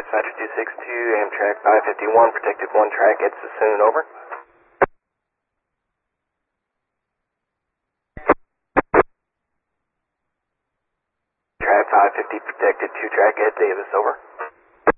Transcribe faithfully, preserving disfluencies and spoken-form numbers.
Dispatcher two six two, Amtrak five fifty-one, protected one track at Sassoon, over. Track five fifty, protected two track at Davis, over.